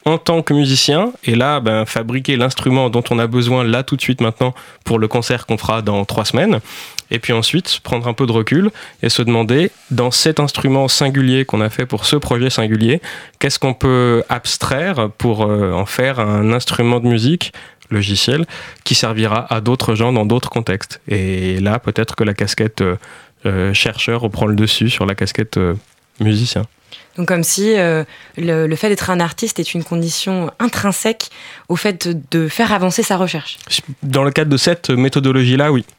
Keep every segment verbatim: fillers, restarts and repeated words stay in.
en tant que musicien, et là, ben, fabriquer l'instrument dont on a besoin là tout de suite maintenant pour le concert qu'on fera dans trois semaines. Et puis ensuite, prendre un peu de recul et se demander, dans cet instrument singulier qu'on a fait pour ce projet singulier, qu'est-ce qu'on peut abstraire pour euh, en faire un instrument de musique logiciel qui servira à d'autres gens dans d'autres contextes. Et là, peut-être que la casquette euh, euh, chercheur reprend le dessus sur la casquette euh, musicien. Donc comme si euh, le, le fait d'être un artiste est une condition intrinsèque au fait de, de faire avancer sa recherche. Dans le cadre de cette méthodologie-là, oui.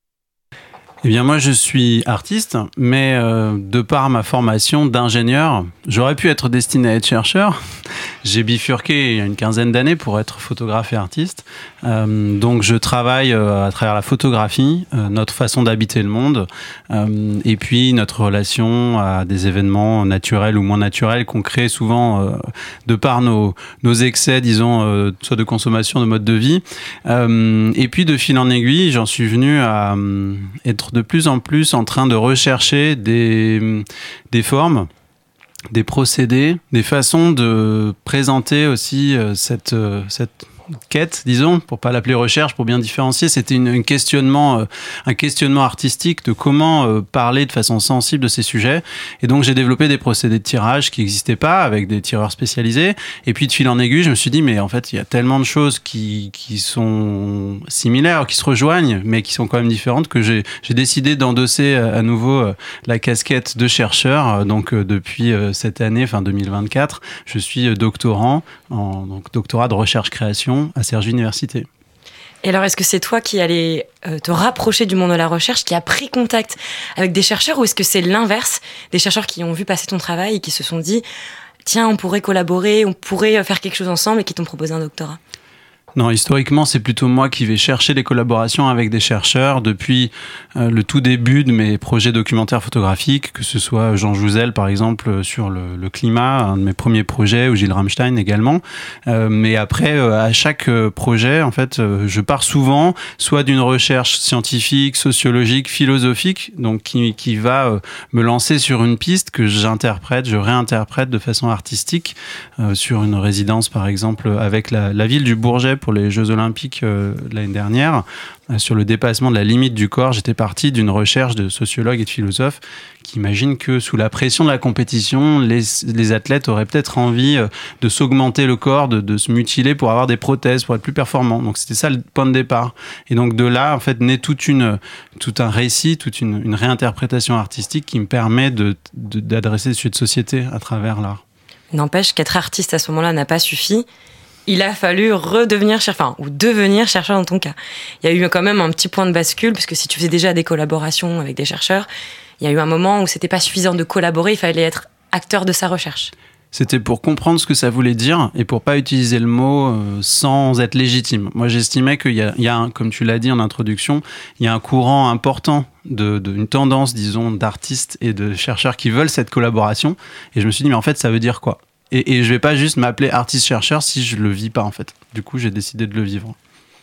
Eh bien moi je suis artiste, mais euh, de par ma formation d'ingénieur, j'aurais pu être destiné à être chercheur. J'ai bifurqué il y a une quinzaine d'années pour être photographe et artiste. Euh, donc je travaille euh, à travers la photographie, euh, notre façon d'habiter le monde, euh, et puis notre relation à des événements naturels ou moins naturels qu'on crée souvent euh, de par nos, nos excès, disons, euh, soit de consommation, de mode de vie. Euh, et puis de fil en aiguille, j'en suis venu à euh, être de plus en plus en train de rechercher des, des formes, des procédés, des façons de présenter aussi euh, cette, euh, cette quête, disons, pour pas l'appeler recherche, pour bien différencier. C'était une, une questionnement, euh, un questionnement artistique de comment euh, parler de façon sensible de ces sujets. Et donc, j'ai développé des procédés de tirage qui n'existaient pas avec des tireurs spécialisés. Et puis, de fil en aiguille, je me suis dit, mais en fait, il y a tellement de choses qui, qui sont similaires, qui se rejoignent, mais qui sont quand même différentes, que j'ai, j'ai décidé d'endosser à, à nouveau euh, la casquette de chercheur. Donc, euh, depuis euh, cette année, fin deux mille vingt-quatre, je suis euh, doctorant, en donc, doctorat de recherche-création à Cergy Université. Et alors, est-ce que c'est toi qui allais euh, te rapprocher du monde de la recherche, qui a pris contact avec des chercheurs, ou est-ce que c'est l'inverse, des chercheurs qui ont vu passer ton travail et qui se sont dit « Tiens, on pourrait collaborer, on pourrait faire quelque chose ensemble » et qui t'ont proposé un doctorat? Non, historiquement, c'est plutôt moi qui vais chercher des collaborations avec des chercheurs depuis euh, le tout début de mes projets documentaires photographiques, que ce soit Jean Jouzel, par exemple, sur le, le climat, un de mes premiers projets, ou Gilles Rammstein également. Euh, mais après, euh, à chaque projet, en fait, euh, je pars souvent soit d'une recherche scientifique, sociologique, philosophique, donc qui, qui va euh, me lancer sur une piste que j'interprète, je réinterprète de façon artistique, euh, sur une résidence, par exemple, avec la, la ville du Bourget, pour les Jeux Olympiques euh, l'année dernière, euh, sur le dépassement de la limite du corps. J'étais parti d'une recherche de sociologues et de philosophes qui imaginent que sous la pression de la compétition, les, les athlètes auraient peut-être envie euh, de s'augmenter le corps, de, de se mutiler pour avoir des prothèses, pour être plus performants. Donc c'était ça le point de départ. Et donc de là, en fait, naît toute une, tout un récit, toute une, une réinterprétation artistique qui me permet de, de, d'adresser des sujets de société à travers l'art. N'empêche qu'être artiste à ce moment-là n'a pas suffi. Il a fallu redevenir chercheur, enfin, ou devenir chercheur dans ton cas. Il y a eu quand même un petit point de bascule, parce que si tu faisais déjà des collaborations avec des chercheurs, il y a eu un moment où c'était pas suffisant de collaborer, il fallait être acteur de sa recherche. C'était pour comprendre ce que ça voulait dire et pour pas utiliser le mot euh, sans être légitime. Moi, j'estimais qu'il y a, il y a un, comme tu l'as dit en introduction, il y a un courant important de, de une tendance, disons, d'artistes et de chercheurs qui veulent cette collaboration. Et je me suis dit, mais en fait, ça veut dire quoi ? Et, et je vais pas juste m'appeler artiste-chercheur si je le vis pas, en fait. Du coup, j'ai décidé de le vivre.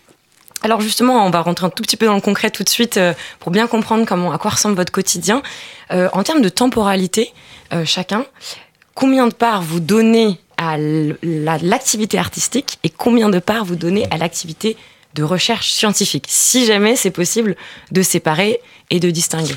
Alors justement, on va rentrer un tout petit peu dans le concret tout de suite euh, pour bien comprendre comment, à quoi ressemble votre quotidien. Euh, en termes de temporalité, euh, chacun, combien de parts vous donnez à la, l'activité artistique et combien de parts vous donnez à l'activité de recherche scientifique, si jamais c'est possible de séparer et de distinguer?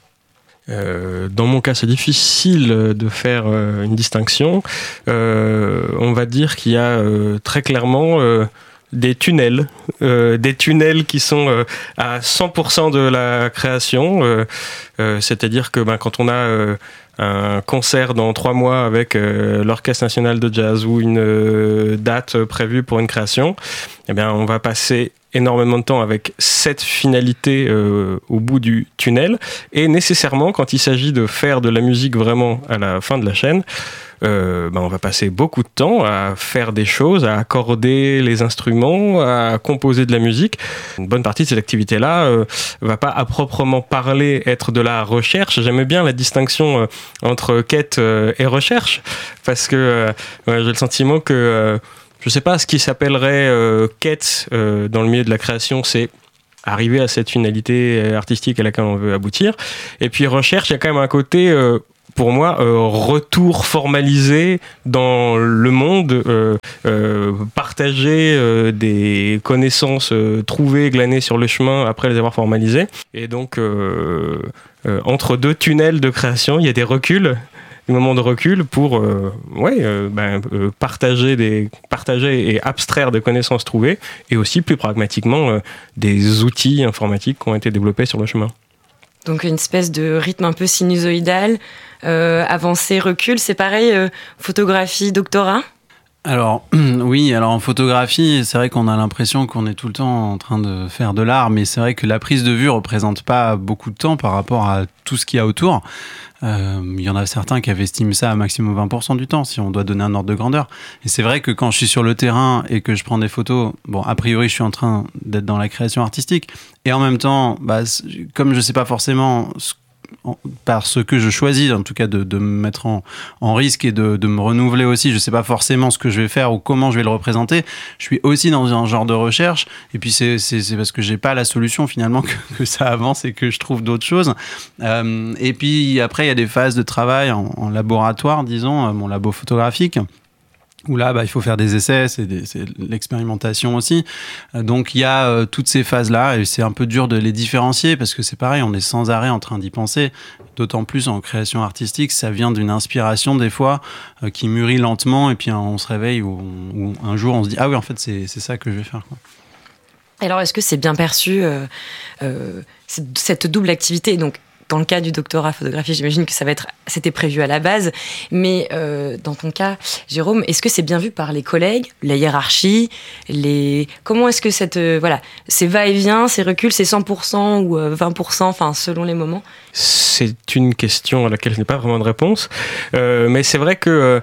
Euh, dans mon cas, c'est difficile de faire euh, une distinction. Euh, on va dire qu'il y a euh, très clairement euh, des tunnels, euh, des tunnels qui sont euh, à cent pour cent de la création. Euh, euh, c'est-à-dire que ben, quand on a euh, un concert dans trois mois avec euh, l'Orchestre National de Jazz ou une euh, date prévue pour une création, eh bien, on va passer énormément de temps avec cette finalité euh, au bout du tunnel. Et nécessairement, quand il s'agit de faire de la musique vraiment à la fin de la chaîne, euh, ben on va passer beaucoup de temps à faire des choses, à accorder les instruments, à composer de la musique. Une bonne partie de cette activité-là euh, va pas à proprement parler être de la recherche. J'aimais bien la distinction euh, entre quête euh, et recherche, parce que euh, ouais, j'ai le sentiment que euh, je sais pas, ce qui s'appellerait euh, quête euh, dans le milieu de la création, c'est arriver à cette finalité artistique à laquelle on veut aboutir. Et puis recherche, il y a quand même un côté euh, pour moi, euh, retour formalisé dans le monde, euh, euh, partager euh, des connaissances euh, trouvées, glanées sur le chemin après les avoir formalisées. Et donc, euh, euh, entre deux tunnels de création, il y a des reculs, des moments de recul pour euh, ouais, euh, ben, euh, partager, des, partager et abstraire des connaissances trouvées, et aussi, plus pragmatiquement, euh, des outils informatiques qui ont été développés sur le chemin. Donc une espèce de rythme un peu sinusoïdal, euh, avancée, recul, c'est pareil, euh, photographie, doctorat ? Alors oui, alors en photographie, c'est vrai qu'on a l'impression qu'on est tout le temps en train de faire de l'art, mais c'est vrai que la prise de vue représente pas beaucoup de temps par rapport à tout ce qu'il y a autour. Euh, il y en a certains qui avaient estimé ça à maximum vingt pour cent du temps, si on doit donner un ordre de grandeur. Et c'est vrai que quand je suis sur le terrain et que je prends des photos, bon, a priori, je suis en train d'être dans la création artistique. Et en même temps, bah, comme je sais pas forcément ce par ce que je choisis, en tout cas de, de me mettre en, en risque et de, de me renouveler aussi, je sais pas forcément ce que je vais faire ou comment je vais le représenter, je suis aussi dans un genre de recherche, et puis c'est, c'est, c'est parce que j'ai pas la solution finalement que, que ça avance et que je trouve d'autres choses. Euh, et puis après il y a des phases de travail en, en laboratoire, disons, mon labo photographique, où là, bah, il faut faire des essais, c'est, des, c'est l'expérimentation aussi. Donc, il y a euh, toutes ces phases-là, et c'est un peu dur de les différencier, parce que c'est pareil, on est sans arrêt en train d'y penser. D'autant plus en création artistique, ça vient d'une inspiration, des fois, euh, qui mûrit lentement, et puis hein, on se réveille, ou, ou un jour, on se dit « Ah oui, en fait, c'est, c'est ça que je vais faire. » quoi. Alors, est-ce que c'est bien perçu, euh, euh, cette, cette double activité ? Donc, dans le cas du doctorat photographie, j'imagine que ça va être, c'était prévu à la base, mais euh, dans ton cas, Jérôme, est-ce que c'est bien vu par les collègues, la hiérarchie, les... comment est-ce que cette, euh, voilà, ces va-et-vient, ces reculs, c'est cent pour cent ou euh, vingt pour cent, enfin selon les moments ? C'est une question à laquelle je n'ai pas vraiment de réponse, euh, mais c'est vrai que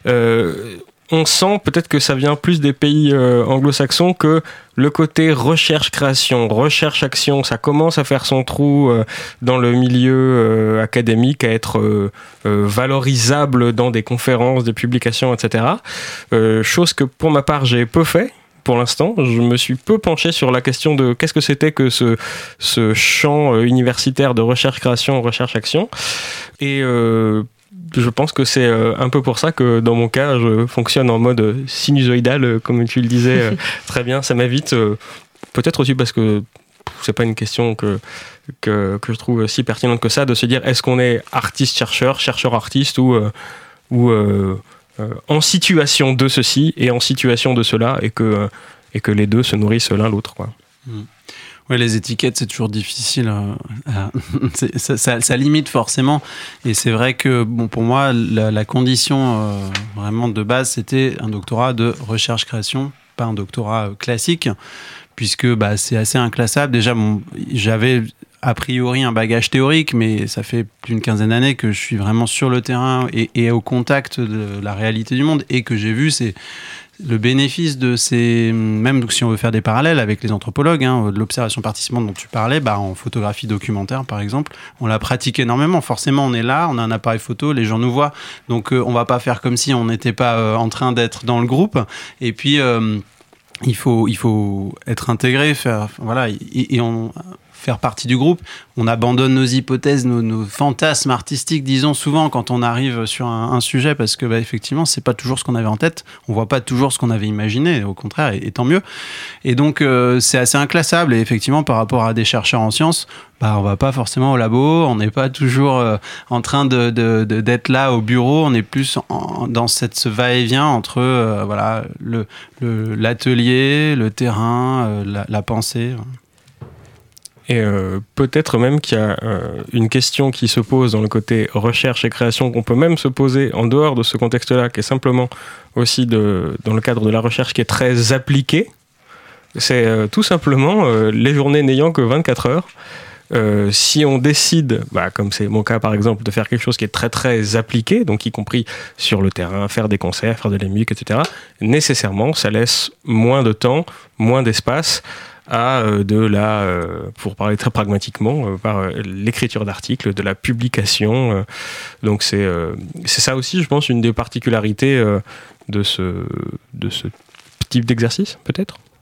euh, on sent peut-être que ça vient plus des pays euh, anglo-saxons, que le côté recherche-création, recherche-action, ça commence à faire son trou euh, dans le milieu euh, académique, à être euh, euh, valorisable dans des conférences, des publications, et cetera. Euh, chose que pour ma part j'ai peu fait. Pour l'instant, je me suis peu penché sur la question de qu'est-ce que c'était que ce, ce champ euh, universitaire de recherche-création, recherche-action. Et euh, je pense que c'est un peu pour ça que dans mon cas, je fonctionne en mode sinusoïdal, comme tu le disais très bien. Ça m'invite, peut-être aussi parce que c'est pas une question que, que, que je trouve si pertinente que ça, de se dire est-ce qu'on est artiste-chercheur, chercheur-artiste, ou, ou euh, en situation de ceci et en situation de cela, et que, et que les deux se nourrissent l'un l'autre, quoi. Mmh. Ouais, les étiquettes, c'est toujours difficile. Euh, à... c'est, ça, ça, ça limite forcément. Et c'est vrai que, bon, pour moi, la, la condition euh, vraiment de base, c'était un doctorat de recherche-création, pas un doctorat euh, classique, puisque bah, c'est assez inclassable. Déjà, bon, j'avais a priori un bagage théorique, mais ça fait plus d'une quinzaine d'années que je suis vraiment sur le terrain et, et au contact de la réalité du monde, et que j'ai vu, c'est le bénéfice de ces, même si on veut faire des parallèles avec les anthropologues, hein, de l'observation participante dont tu parlais, bah, en photographie documentaire par exemple, on la pratique énormément. Forcément, on est là, on a un appareil photo, les gens nous voient, donc euh, on va pas faire comme si on n'était pas euh, en train d'être dans le groupe. Et puis euh, il faut il faut être intégré, faire voilà, et, et on faire partie du groupe. On abandonne nos hypothèses, nos, nos fantasmes artistiques, disons, souvent quand on arrive sur un, un sujet, parce que bah, effectivement, c'est pas toujours ce qu'on avait en tête. On voit pas toujours ce qu'on avait imaginé, au contraire, et, et tant mieux. Et donc, euh, c'est assez inclassable. Et effectivement, par rapport à des chercheurs en sciences, bah, on va pas forcément au labo, on n'est pas toujours euh, en train de, de, de, d'être là au bureau. On est plus en, dans cette, ce va-et-vient entre euh, voilà, le, le, l'atelier, le terrain, euh, la, la pensée. Et euh, peut-être même qu'il y a euh, une question qui se pose dans le côté recherche et création, qu'on peut même se poser en dehors de ce contexte-là, qui est simplement aussi de, dans le cadre de la recherche, qui est très appliquée. C'est euh, tout simplement euh, les journées n'ayant que vingt-quatre heures. Euh, si on décide, bah, comme c'est mon cas par exemple, de faire quelque chose qui est très très appliqué, donc y compris sur le terrain, faire des concerts, faire de la musique, et cetera, nécessairement ça laisse moins de temps, moins d'espace à euh, de la, euh, pour parler très pragmatiquement, euh, par euh, l'écriture d'articles, de la publication. Euh, donc c'est, euh, c'est ça aussi, je pense, une des particularités euh, de, ce, de ce type d'exercice, peut-être.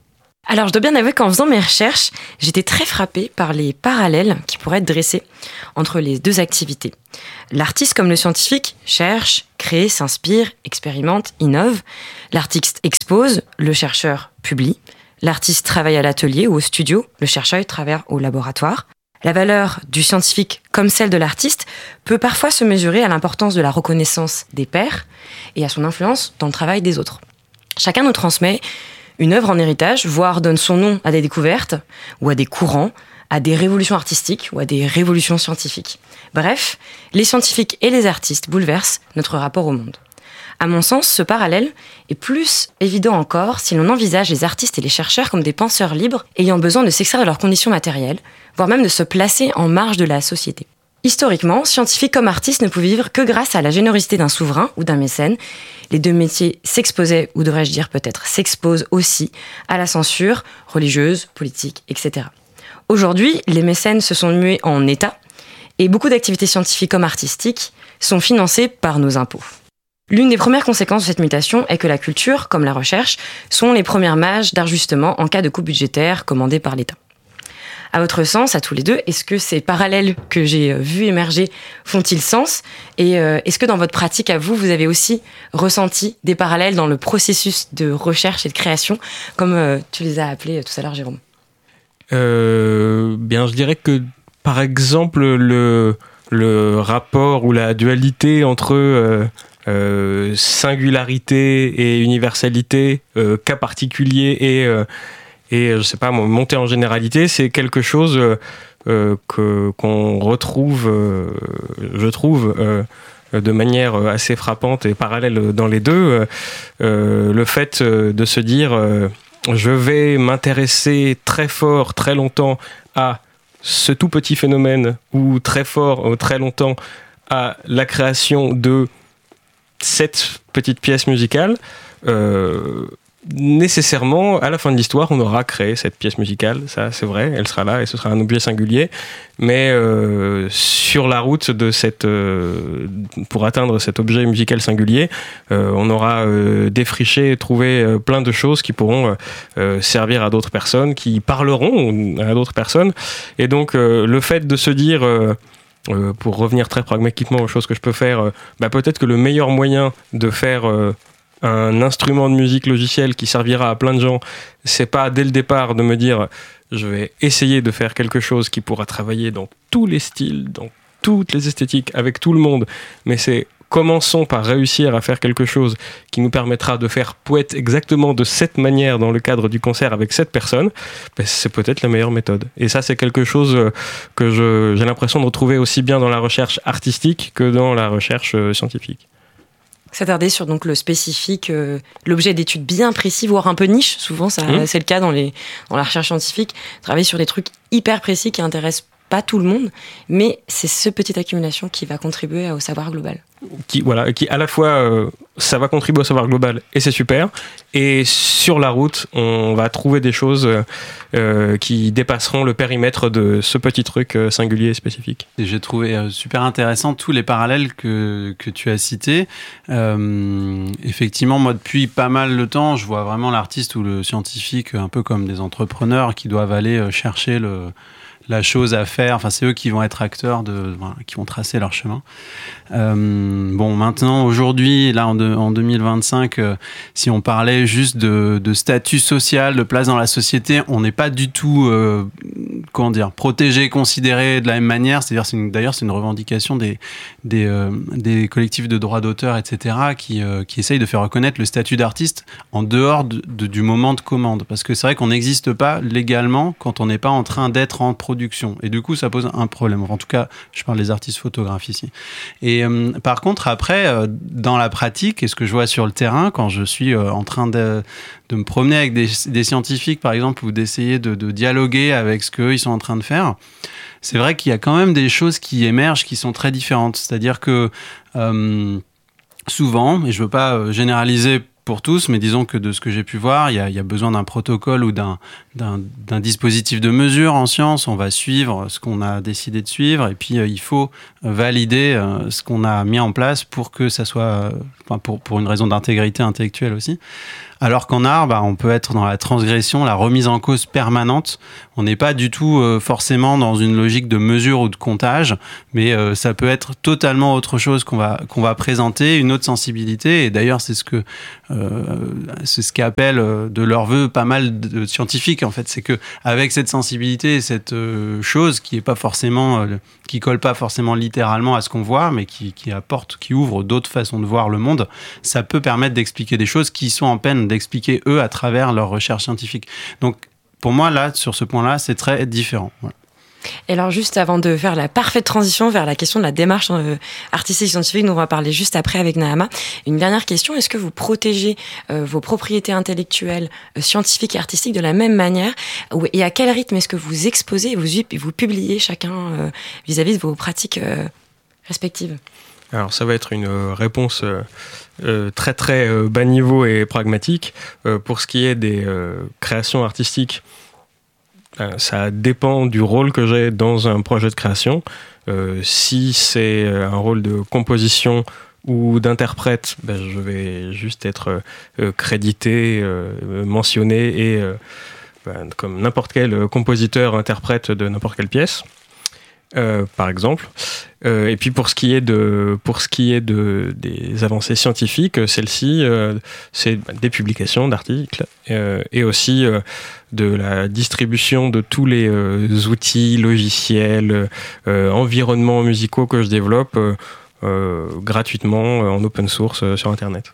Alors, je dois bien avouer qu'en faisant mes recherches, j'étais très frappée par les parallèles qui pourraient être dressés entre les deux activités. L'artiste, comme le scientifique, cherche, crée, s'inspire, expérimente, innove. L'artiste expose, le chercheur publie. L'artiste travaille à l'atelier ou au studio, le chercheur travaille au laboratoire. La valeur du scientifique, comme celle de l'artiste, peut parfois se mesurer à l'importance de la reconnaissance des pairs et à son influence dans le travail des autres. Chacun nous transmet une œuvre en héritage, voire donne son nom à des découvertes, ou à des courants, à des révolutions artistiques, ou à des révolutions scientifiques. Bref, les scientifiques et les artistes bouleversent notre rapport au monde. À mon sens, ce parallèle est plus évident encore si l'on envisage les artistes et les chercheurs comme des penseurs libres ayant besoin de s'extraire de leurs conditions matérielles, voire même de se placer en marge de la société. Historiquement, scientifiques comme artistes ne pouvaient vivre que grâce à la générosité d'un souverain ou d'un mécène. Les deux métiers s'exposaient, ou devrais-je dire peut-être s'exposent aussi, à la censure religieuse, politique, et cetera. Aujourd'hui, les mécènes se sont mués en État et beaucoup d'activités scientifiques comme artistiques sont financées par nos impôts. L'une des premières conséquences de cette mutation est que la culture, comme la recherche, sont les premières mages d'ajustement en cas de coupes budgétaires commandées par l'État. À votre sens, à tous les deux, est-ce que ces parallèles que j'ai vus émerger font-ils sens ? Et euh, est-ce que dans votre pratique à vous, vous avez aussi ressenti des parallèles dans le processus de recherche et de création, comme euh, tu les as appelés tout à l'heure, Jérôme ? euh, Bien, je dirais que, par exemple, le, le rapport ou la dualité entre euh, euh, singularité et universalité, euh, cas particulier et... Euh, Et je sais pas, monter en généralité, c'est quelque chose euh, que, qu'on retrouve, euh, je trouve, euh, de manière assez frappante et parallèle dans les deux. Euh, le fait de se dire, euh, je vais m'intéresser très fort, très longtemps à ce tout petit phénomène, ou très fort, très longtemps à la création de cette petite pièce musicale. Euh, Nécessairement, à la fin de l'histoire, on aura créé cette pièce musicale, ça c'est vrai, elle sera là et ce sera un objet singulier, mais euh, sur la route de cette, euh, pour atteindre cet objet musical singulier, euh, on aura euh, défriché et trouvé euh, plein de choses qui pourront euh, servir à d'autres personnes, qui parleront à d'autres personnes, et donc euh, le fait de se dire... Euh, Euh, pour revenir très pragmatiquement aux choses que je peux faire, euh, bah peut-être que le meilleur moyen de faire euh, un instrument de musique logiciel qui servira à plein de gens, c'est pas dès le départ de me dire je vais essayer de faire quelque chose qui pourra travailler dans tous les styles, dans toutes les esthétiques, avec tout le monde, mais c'est commençons par réussir à faire quelque chose qui nous permettra de faire poète exactement de cette manière dans le cadre du concert avec cette personne, ben c'est peut-être la meilleure méthode. Et ça, c'est quelque chose que je, j'ai l'impression de retrouver aussi bien dans la recherche artistique que dans la recherche scientifique. S'attarder sur donc le spécifique, euh, l'objet d'études bien précis, voire un peu niche, souvent ça, mmh. c'est le cas dans, les, dans la recherche scientifique, travailler sur des trucs hyper précis qui intéressent pas tout le monde, mais c'est cette petite accumulation qui va contribuer au savoir global. Qui, voilà, qui à la fois, euh, ça va contribuer au savoir global, et c'est super, et sur la route, on va trouver des choses euh, qui dépasseront le périmètre de ce petit truc euh, singulier et spécifique. Et j'ai trouvé euh, super intéressant tous les parallèles que, que tu as cités. Euh, effectivement, moi, depuis pas mal de temps, je vois vraiment l'artiste ou le scientifique un peu comme des entrepreneurs qui doivent aller euh, chercher le... la chose à faire, enfin c'est eux qui vont être acteurs, de, voilà, qui vont tracer leur chemin. Euh, bon, maintenant, aujourd'hui, là en, de, en deux mille vingt-cinq, euh, si on parlait juste de, de statut social, de place dans la société, on n'est pas du tout, euh, comment dire, protégé, considéré de la même manière. C'est-à-dire, c'est une, d'ailleurs, c'est une revendication des, des, euh, des collectifs de droits d'auteur, et cetera, qui, euh, qui essayent de faire reconnaître le statut d'artiste en dehors de, de, du moment de commande. Parce que c'est vrai qu'on n'existe pas légalement quand on n'est pas en train d'être en production. Et du coup, ça pose un problème. En tout cas, je parle des artistes photographes ici. Et euh, par contre, après, euh, dans la pratique, et ce que je vois sur le terrain, quand je suis euh, en train de, de me promener avec des, des scientifiques, par exemple, ou d'essayer de, de dialoguer avec ce qu'eux, ils sont en train de faire, c'est vrai qu'il y a quand même des choses qui émergent qui sont très différentes. C'est-à-dire que euh, souvent, et je ne veux pas généraliser pour tous, mais disons que de ce que j'ai pu voir, il y a, il y a besoin d'un protocole ou d'un, d'un, d'un dispositif de mesure en science. On va suivre ce qu'on a décidé de suivre et puis euh, il faut valider euh, ce qu'on a mis en place pour que ça soit, euh, enfin, pour, pour une raison d'intégrité intellectuelle aussi. Alors qu'en art, bah, on peut être dans la transgression, la remise en cause permanente. On n'est pas du tout euh, forcément dans une logique de mesure ou de comptage, mais euh, ça peut être totalement autre chose qu'on va qu'on va présenter, une autre sensibilité. Et d'ailleurs, c'est ce que euh, c'est ce qu'appellent euh, de leur vœu pas mal de scientifiques. En fait, c'est que avec cette sensibilité, cette euh, chose qui est pas forcément, euh, qui colle pas forcément littéralement à ce qu'on voit, mais qui qui apporte, qui ouvre d'autres façons de voir le monde, ça peut permettre d'expliquer des choses qui sont en peine d'expliquer eux à travers leurs recherches scientifiques. Donc pour moi, là, sur ce point-là, c'est très différent. Voilà. Et alors, juste avant de faire la parfaite transition vers la question de la démarche euh, artistique et scientifique, dont on va parler juste après avec Nahama, une dernière question, est-ce que vous protégez euh, vos propriétés intellectuelles, euh, scientifiques et artistiques de la même manière ? Et à quel rythme est-ce que vous exposez et vous, vous publiez chacun euh, vis-à-vis de vos pratiques euh, respectives ? Alors ça va être une réponse euh, euh, très très euh, bas niveau et pragmatique. Euh, pour ce qui est des euh, créations artistiques, euh, ça dépend du rôle que j'ai dans un projet de création. Euh, si c'est un rôle de composition ou d'interprète, ben, je vais juste être euh, crédité, euh, mentionné et euh, ben, comme n'importe quel compositeur interprète de n'importe quelle pièce. Euh, par exemple. Euh, et puis pour ce qui est de pour ce qui est de des avancées scientifiques, celle-ci euh, c'est des publications d'articles euh, et aussi euh, de la distribution de tous les euh, outils, logiciels, euh, environnements musicaux que je développe euh, euh, gratuitement euh, en open source euh, sur Internet.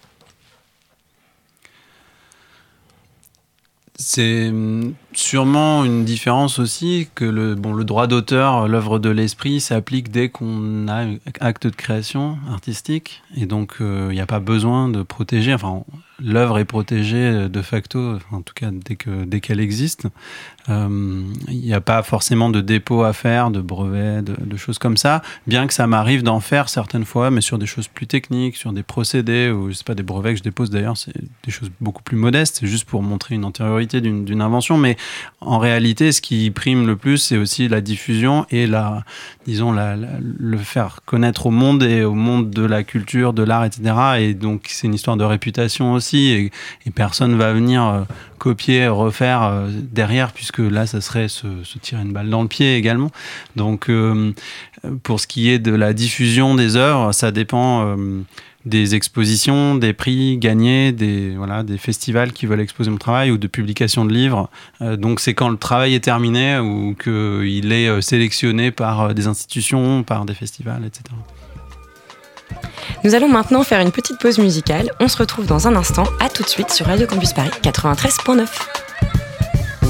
C'est sûrement une différence aussi que le, bon, le droit d'auteur, l'œuvre de l'esprit, s'applique dès qu'on a un acte de création artistique. Et donc, il euh, n'y a pas besoin de protéger. Enfin, l'œuvre est protégée de facto, en tout cas dès, que, dès qu'elle existe. Il euh, n'y a pas forcément de dépôt à faire, de brevets, de, de choses comme ça. Bien que ça m'arrive d'en faire certaines fois, mais sur des choses plus techniques, sur des procédés, ou je sais pas, des brevets que je dépose d'ailleurs, c'est des choses beaucoup plus modestes. C'est juste pour montrer une antériorité d'une, d'une invention. Mais en réalité, ce qui prime le plus, c'est aussi la diffusion et la, disons, la, la, le faire connaître au monde et au monde de la culture, de l'art, et cetera. Et donc, c'est une histoire de réputation aussi. Et, et personne va venir euh, copier, refaire euh, derrière, puisque là, ça serait se, se tirer une balle dans le pied également. Donc, euh, pour ce qui est de la diffusion des œuvres, ça dépend euh, des expositions, des prix gagnés, des, voilà, des festivals qui veulent exposer mon travail ou de publications de livres. Euh, donc, c'est quand le travail est terminé ou qu'il est sélectionné par des institutions, par des festivals, et cetera. Nous allons maintenant faire une petite pause musicale. On se retrouve dans un instant. À tout de suite sur Radio Campus Paris quatre-vingt-treize neuf.